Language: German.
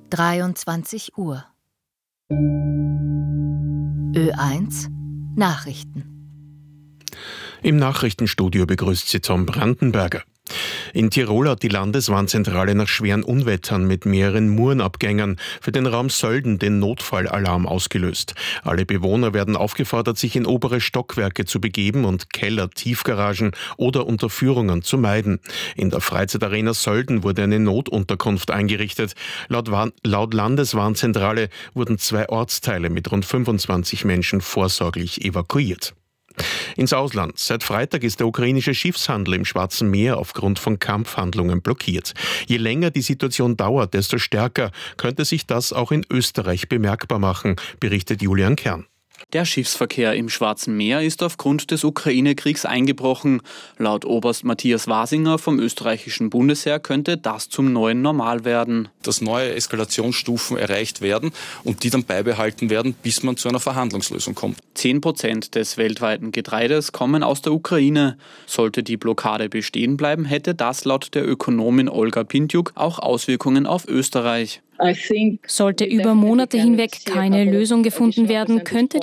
23 Uhr. Ö1 Nachrichten. Im Nachrichtenstudio begrüßt sie Tom Brandenberger. In Tirol hat die Landeswarnzentrale nach schweren Unwettern mit mehreren Murenabgängern für den Raum Sölden den Notfallalarm ausgelöst. Alle Bewohner werden aufgefordert, sich in obere Stockwerke zu begeben und Keller, Tiefgaragen oder Unterführungen zu meiden. In der Freizeitarena Sölden wurde eine Notunterkunft eingerichtet. Laut Landeswarnzentrale wurden 2 Ortsteile mit rund 25 Menschen vorsorglich evakuiert. Ins Ausland. Seit Freitag ist der ukrainische Schiffshandel im Schwarzen Meer aufgrund von Kampfhandlungen blockiert. Je länger die Situation dauert, desto stärker könnte sich das auch in Österreich bemerkbar machen, berichtet Julian Kern. Der Schiffsverkehr im Schwarzen Meer ist aufgrund des Ukraine-Kriegs eingebrochen. Laut Oberst Matthias Wasinger vom österreichischen Bundesheer könnte das zum neuen Normal werden. Dass neue Eskalationsstufen erreicht werden und die dann beibehalten werden, bis man zu einer Verhandlungslösung kommt. 10% des weltweiten Getreides kommen aus der Ukraine. Sollte die Blockade bestehen bleiben, hätte das laut der Ökonomin Olga Pintjuk auch Auswirkungen auf Österreich. Sollte über Monate hinweg keine Lösung gefunden werden, könnte